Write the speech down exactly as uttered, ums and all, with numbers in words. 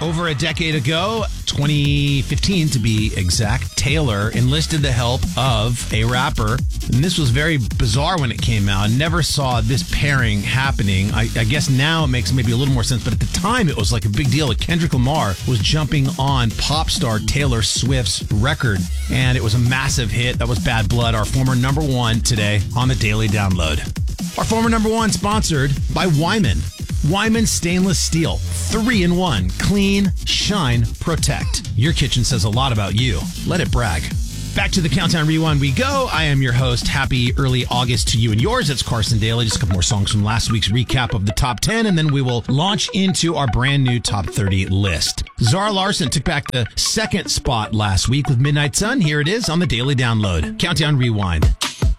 Over a decade ago, twenty fifteen to be exact, Taylor enlisted the help of a rapper. And this was very bizarre when it came out. Never saw this pairing happening. I, I guess now it makes maybe a little more sense, but at the time it was like a big deal. Kendrick Lamar was jumping on pop star Taylor Swift's record, and it was a massive hit. That was Bad Blood, our former number one today on the Daily Download. Our former number one sponsored by Wyman. Wyman Stainless Steel. Three in one. Clean, shine, protect. Your kitchen says a lot about you. Let it brag. Back to the Countdown Rewind we go. I am your host. Happy early August to you and yours. It's Carson Daly. Just a couple more songs from last week's recap of the top ten, and then we will launch into our brand new top thirty list. Zara Larsson took back the second spot last week with Midnight Sun. Here it is on the Daily Download. Countdown Rewind.